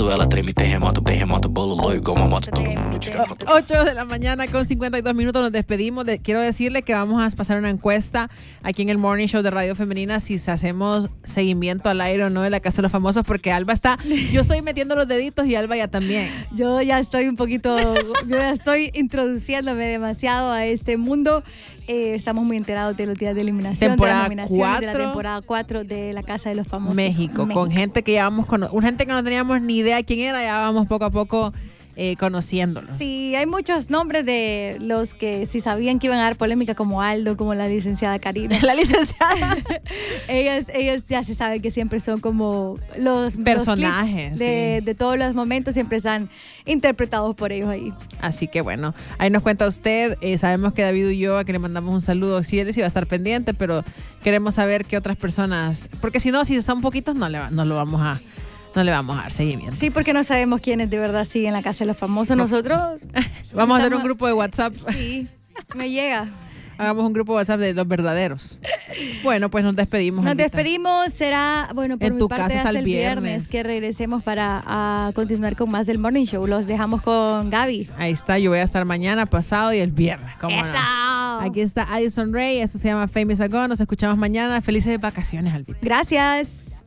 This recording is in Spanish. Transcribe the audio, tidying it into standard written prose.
Quando ela treme, tem remoto, bolo loiro, igual uma moto, todo mundo tira foto. 8 de la mañana con 52 minutos nos despedimos. Quiero decirle que vamos a pasar una encuesta aquí en el Morning Show de Radio Femenina si hacemos seguimiento al aire o no de la Casa de los Famosos, porque Alba está, yo estoy metiendo los deditos y Alba ya también. Yo ya estoy yo ya estoy introduciéndome demasiado a este mundo. Estamos muy enterados de los días de eliminación, Temporada de las nominaciones 4. de la temporada 4 de la Casa de los Famosos. México, con gente que ya vamos gente que no teníamos ni idea quién era, ya vamos poco a poco conociéndolos. Sí, hay muchos nombres de los que sí sabían que iban a dar polémica, como Aldo, como la licenciada Karina. La licenciada. ellos ya se sabe que siempre son como los personajes los de todos los momentos, siempre están interpretados por ellos ahí. Así que bueno, ahí nos cuenta usted. Sabemos que David Ulloa, que le mandamos un saludo, sí, él sí va a estar pendiente, pero queremos saber qué otras personas, porque si no, si son poquitos, no le vamos a dar seguimiento. Sí, porque no sabemos quiénes de verdad siguen la Casa de los Famosos. Nosotros vamos a hacer un grupo de WhatsApp. Sí, me llega. Hagamos un grupo de WhatsApp de los verdaderos. Bueno, pues nos despedimos. Nos despedimos. Será, bueno, por en mi tu parte casa hasta hasta el viernes que regresemos para continuar con más del Morning Show. Los dejamos con Gaby. Ahí está, yo voy a estar mañana, pasado y el viernes. ¿Cómo ¡Eso! no? Aquí está Addison Rae, esto se llama Famous Ago. Nos escuchamos mañana. Felices vacaciones, Albita. Gracias.